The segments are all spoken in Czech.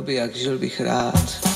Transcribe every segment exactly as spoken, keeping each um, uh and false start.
by jak, žil bych rád.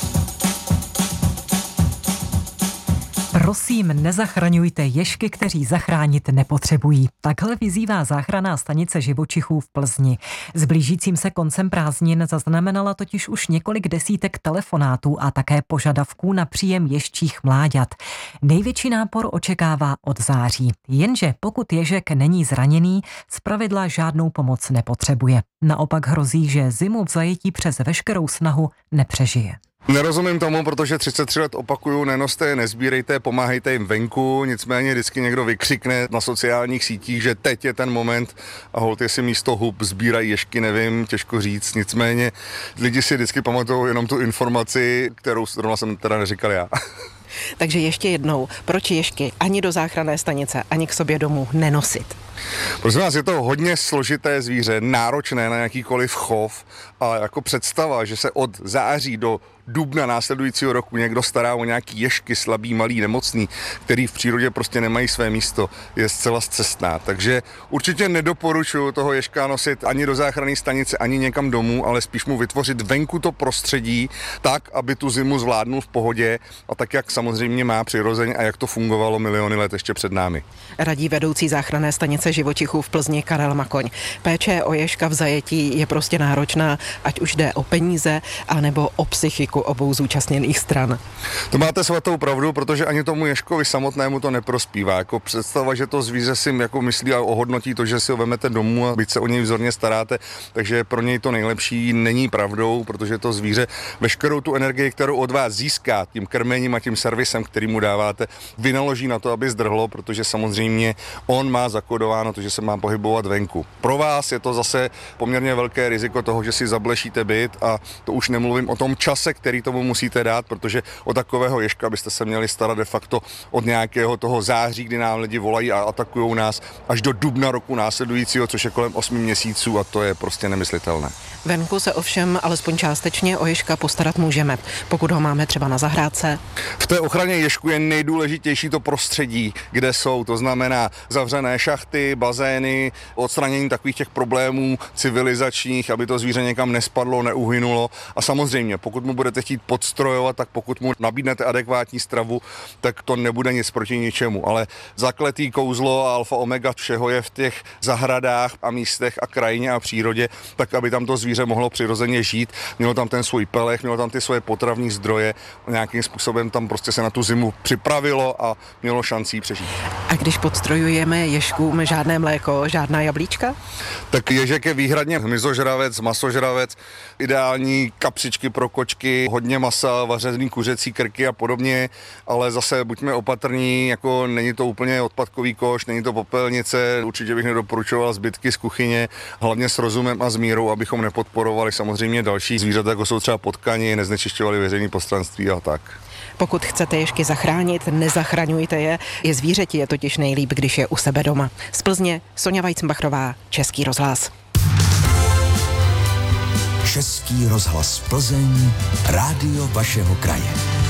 Prosím, nezachraňujte ježky, kteří zachránit nepotřebují. Takhle vyzývá záchranná stanice živočichů v Plzni. S blížícím se koncem prázdnin zaznamenala totiž už několik desítek telefonátů a také požadavků na příjem ježčích mláďat. Největší nápor očekává od září. Jenže pokud ježek není zraněný, zpravidla žádnou pomoc nepotřebuje. Naopak hrozí, že zimu v zajetí přes veškerou snahu nepřežije. Nerozumím tomu, protože třicet tři let opakuju, nenoste je, nezbírejte, pomáhejte jim venku, nicméně vždycky někdo vykřikne na sociálních sítích, že teď je ten moment a holt, jestli místo hub sbírají ježky, nevím, těžko říct, nicméně lidi si vždycky pamatují jenom tu informaci, kterou zrovna jsem teda neříkal já. Takže ještě jednou, proč ježky ani do záchranné stanice, ani k sobě domů nenosit? Prosím vás, je to hodně složité zvíře, náročné na jakýkoliv chov a jako představa, že se od září do dubna následujícího roku někdo stará o nějaký ježky, slabý, malý, nemocný, který v přírodě prostě nemají své místo, je zcela scestná. Takže určitě nedoporučuji toho ježka nosit ani do záchranné stanice, ani někam domů, ale spíš mu vytvořit venku to prostředí tak, aby tu zimu zvládnul v pohodě a tak, jak samozřejmě má přirozeně a jak to fungovalo miliony let ještě před námi. Radí vedoucí záchranné stanice živočichů v Plzni Karel Makoň. Péče o ježka v zajetí je prostě náročná, ať už jde o peníze, anebo o psychiku obou zúčastněných stran. To máte svatou pravdu, protože ani tomu ježkovi samotnému to neprospívá. Jako představa, že to zvíře si jako myslí a ohodnotí to, že si ho vemete domů a byť se o něj vzorně staráte, takže pro něj to nejlepší není pravdou, protože to zvíře veškerou tu energii, kterou od vás získá tím krmením a tím servisem, který mu dáváte, vynaloží na to, aby zdrhlo, protože samozřejmě on má zakodováno to, že se má pohybovat venku. Pro vás je to zase poměrně velké riziko toho, že si zablešíte byt a to už nemluvím o tom čase, který tomu musíte dát, protože o takového ježka byste se měli starat de facto od nějakého toho září, kdy nám lidi volají a atakují nás, až do dubna roku následujícího, což je kolem osmi měsíců a to je prostě nemyslitelné. Venku se ovšem alespoň částečně o ježka postarat můžeme, pokud ho máme třeba na zahrádce. V té ochraně ježku je nejdůležitější to prostředí, kde jsou, to znamená zavřené šachty, bazény, odstranění takových těch problémů civilizačních, aby to zvíře někam nespadlo, neuhynulo a samozřejmě, pokud mu budete chtít podstrojovat, tak pokud mu nabídnete adekvátní stravu, tak to nebude nic proti ničemu, ale zakletý kouzlo a alfa omega všeho je v těch zahradách a místech a krajině a přírodě, tak aby tam to zvíře mohlo přirozeně žít, mělo tam ten svůj pelech, mělo tam ty svoje potravní zdroje, nějakým způsobem tam prostě se na tu zimu připravilo a mělo šancí přežít. A když podstrojujeme ježkům žádné mléko, žádná jablíčka? Tak ježek je výhradně hmyzožravec, masožravec, ideální kapřičky pro kočky, hodně masa, vařený kuřecí krky a podobně, ale zase buďme opatrní, jako není to úplně odpadkový koš, není to popelnice, určitě bych nedoporučoval zbytky z kuchyně, hlavně s rozumem a s mírou, abychom nepodporovali samozřejmě další zvířata, jako jsou třeba potkani, neznečišťovali veřejné prostranství a tak. Pokud chcete ježky zachránit, nezachraňujte je. Je zvířeti je totiž nejlíp, když je u sebe doma. Z Plzně Sonja Weizenbachrová, Český rozhlas. Český rozhlas Plzeň, rádio vašeho kraje.